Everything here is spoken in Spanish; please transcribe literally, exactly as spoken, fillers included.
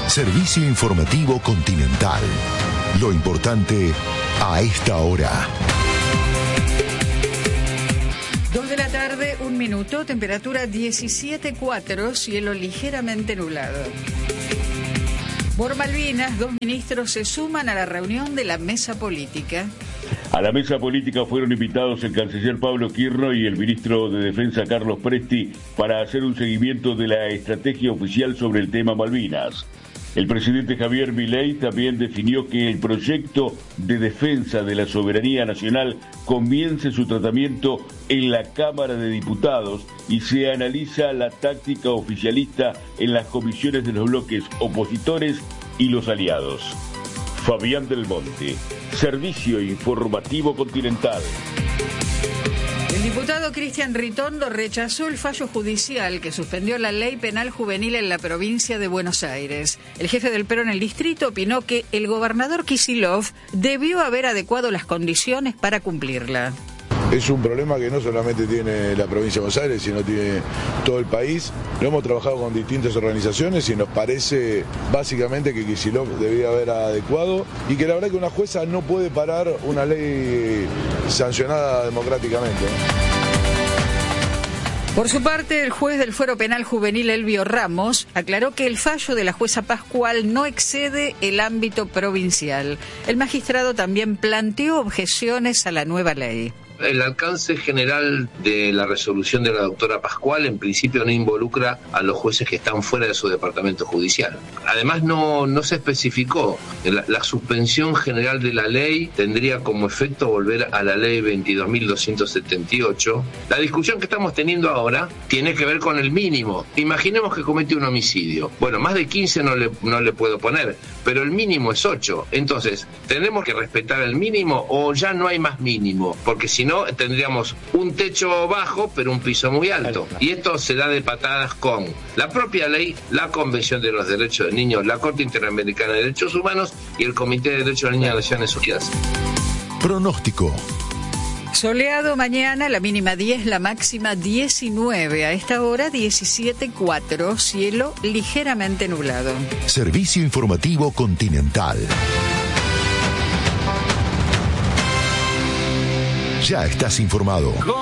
Servicio Informativo Continental. Lo importante a esta hora. Dos de la tarde, un minuto, temperatura diecisiete coma cuatro, cielo ligeramente nublado. Por Malvinas, dos ministros se suman a la reunión de la mesa política. A la mesa política fueron invitados el canciller Pablo Quirno y el ministro de Defensa Carlos Presti para hacer un seguimiento de la estrategia oficial sobre el tema Malvinas. El presidente Javier Milei también definió que el proyecto de defensa de la soberanía nacional comience su tratamiento en la Cámara de Diputados y se analiza la táctica oficialista en las comisiones de los bloques opositores y los aliados. Fabián del Monte, Servicio Informativo Continental. El diputado Cristian Ritondo rechazó el fallo judicial que suspendió la ley penal juvenil en la provincia de Buenos Aires. El jefe del P R O en el distrito opinó que el gobernador Kicillof debió haber adecuado las condiciones para cumplirla. Es un problema que no solamente tiene la provincia de Buenos Aires, sino tiene todo el país. Lo hemos trabajado con distintas organizaciones y nos parece básicamente que Kicillof debía haber adecuado y que la verdad que una jueza no puede parar una ley sancionada democráticamente. Por su parte, el juez del Fuero Penal Juvenil Elvio Ramos aclaró que el fallo de la jueza Pascual no excede el ámbito provincial. El magistrado también planteó objeciones a la nueva ley. El alcance general de la resolución de la doctora Pascual en principio no involucra a los jueces que están fuera de su departamento judicial. Además no, no se especificó. La, la suspensión general de la ley tendría como efecto volver a la ley veintidós mil doscientos setenta y ocho. La discusión que estamos teniendo ahora tiene que ver con el mínimo. Imaginemos que comete un homicidio. Bueno, más de quince no le, no le puedo poner, pero el mínimo es ocho. Entonces, ¿tenemos que respetar el mínimo o ya no hay más mínimo? Porque si no, tendríamos un techo bajo, pero un piso muy alto. Y esto se da de patadas con la propia ley, la Convención de los Derechos del Niño, la Corte Interamericana de Derechos Humanos y el Comité de Derechos del Niño de Naciones Unidas. Pronóstico. Soleado mañana, la mínima diez, la máxima diecinueve. A esta hora diecisiete coma cuatro, cielo ligeramente nublado. Servicio Informativo Continental. Ya estás informado.